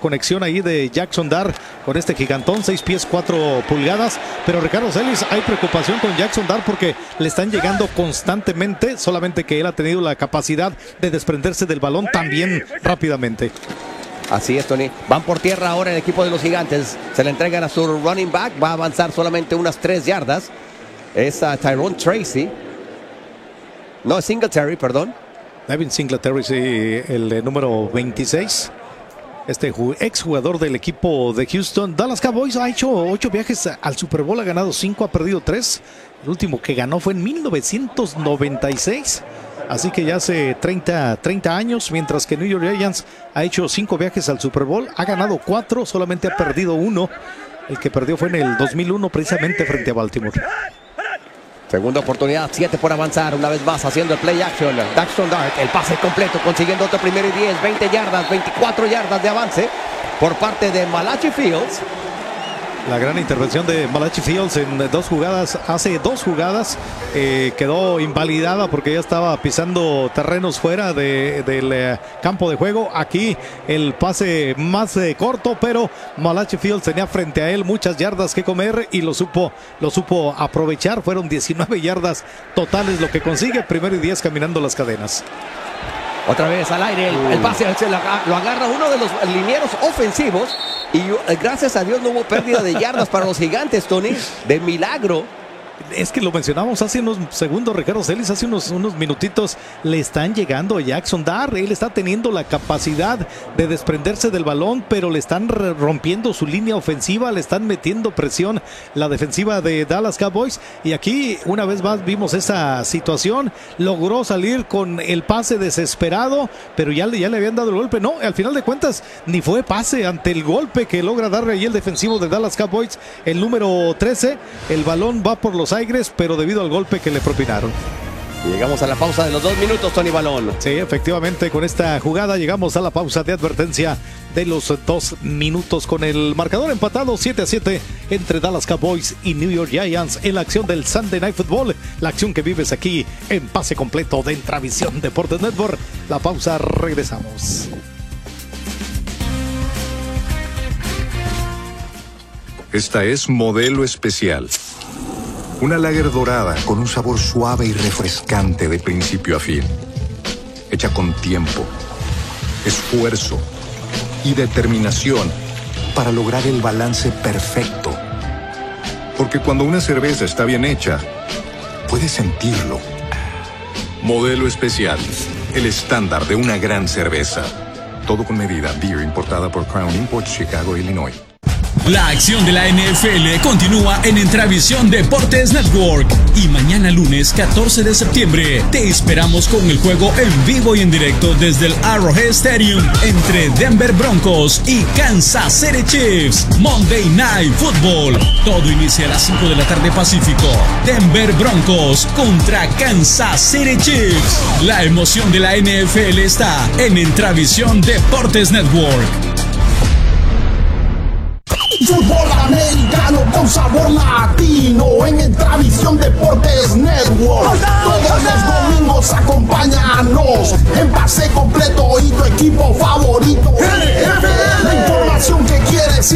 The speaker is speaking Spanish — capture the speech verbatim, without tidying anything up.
conexión ahí de Jackson Dart con este gigantón, seis pies cuatro pulgadas. Pero Ricardo Celis, hay preocupación con Jackson Dart porque le están llegando constantemente, solamente que él ha tenido la capacidad de desprenderse del balón también rápidamente. Así es, Tony. Van por tierra ahora el equipo de los Gigantes. Se le entregan a su running back. Va a avanzar solamente unas tres yardas. Es uh, Tyrone Tracy. No, Singletary, perdón. Devin Singletary, sí, el eh, número veintiséis. Este ex jugador del equipo de Houston. Dallas Cowboys ha hecho ocho viajes al Super Bowl, ha ganado cinco, ha perdido tres. El último que ganó fue en mil novecientos noventa y seis. Así que ya hace treinta, treinta años, mientras que New York Giants ha hecho cinco viajes al Super Bowl, ha ganado cuatro, solamente ha perdido uno. El que perdió fue en el dos mil uno, precisamente frente a Baltimore. Segunda oportunidad, siete por avanzar, una vez más haciendo el play action. Jackson Dart, el pase completo, consiguiendo otro primero y diez, veinte yardas, veinticuatro yardas de avance por parte de Malachi Fields. La gran intervención de Malachi Fields en dos jugadas, hace dos jugadas, eh, quedó invalidada porque ya estaba pisando terrenos fuera de, del eh, campo de juego. Aquí el pase más eh, corto, pero Malachi Fields tenía frente a él muchas yardas que comer y lo supo, lo supo aprovechar. Fueron diecinueve yardas totales lo que consigue, primero y diez caminando las cadenas. Otra vez al aire, el, el pase se lo, lo agarra uno de los linieros ofensivos y gracias a Dios no hubo pérdida de yardas para los Gigantes, Tony, de milagro. Es que lo mencionamos hace unos segundos, Ricardo Celis, hace unos, unos minutitos. Le están llegando a Jackson Dart. Él está teniendo la capacidad de desprenderse del balón, pero le están rompiendo su línea ofensiva, le están metiendo presión la defensiva de Dallas Cowboys. Y aquí una vez más vimos esa situación. Logró salir con el pase desesperado, pero ya, ya le habían dado el golpe. No, al final de cuentas ni fue pase ante el golpe que logra darle ahí el defensivo de Dallas Cowboys, el número trece. El balón va por los aires, pero debido al golpe que le propinaron. Llegamos a la pausa de los dos minutos, Tony Balón. Sí, efectivamente, con esta jugada llegamos a la pausa de advertencia de los dos minutos con el marcador empatado siete a siete entre Dallas Cowboys y New York Giants en la acción del Sunday Night Football, la acción que vives aquí en pase completo de Intravisión Deportes Network. La pausa, regresamos. Esta es Modelo Especial. Una lager dorada con un sabor suave y refrescante de principio a fin. Hecha con tiempo, esfuerzo y determinación para lograr el balance perfecto. Porque cuando una cerveza está bien hecha, puedes sentirlo. Modelo Especial, el estándar de una gran cerveza. Todo con medida. Beer importada por Crown Imports, Chicago, Illinois. La acción de la N F L continúa en Intravisión Deportes Network y mañana lunes catorce de septiembre te esperamos con el juego en vivo y en directo desde el Arrowhead Stadium entre Denver Broncos y Kansas City Chiefs. Monday Night Football. Todo inicia a las cinco de la tarde Pacífico. Denver Broncos contra Kansas City Chiefs. La emoción de la N F L está en Intravisión Deportes Network. Fútbol americano con sabor latino en Intravisión Deportes Network. Todos los domingos acompáñanos en pase completo y tu equipo favorito. La información que quieres